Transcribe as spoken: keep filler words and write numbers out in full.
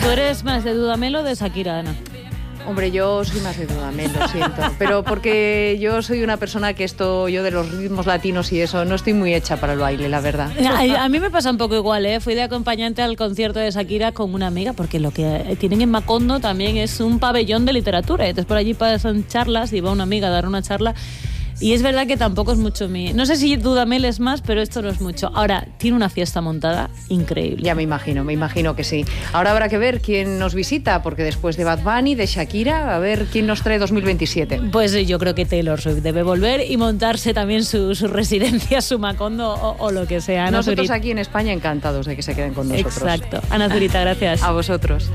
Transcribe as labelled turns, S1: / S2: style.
S1: ¿Tú eres más de Dudamel o de Shakira, Ana?
S2: Hombre, yo soy más de Dudamel, lo siento. Pero porque yo soy una persona que esto, yo de los ritmos latinos y eso, no estoy muy hecha para el baile, la verdad.
S1: A, a mí me pasa un poco igual, ¿eh? Fui de acompañante al concierto de Shakira con una amiga, porque lo que tienen en Macondo también es un pabellón de literatura. Entonces por allí pasan charlas, y va una amiga a dar una charla. Y es verdad que tampoco es mucho mi... No sé si Dudamel es más, pero esto no es mucho. Ahora, tiene una fiesta montada increíble.
S2: Ya me imagino, me imagino que sí. Ahora habrá que ver quién nos visita, porque después de Bad Bunny, de Shakira, a ver quién nos trae dos mil veintisiete.
S1: Pues yo creo que Taylor Swift debe volver y montarse también su, su residencia, su Macondo o, o lo que sea. Ana
S2: Nosotros
S1: Zurita.
S2: Aquí en España encantados de que se queden con nosotros.
S1: Exacto. Ana Zurita, gracias.
S2: A vosotros.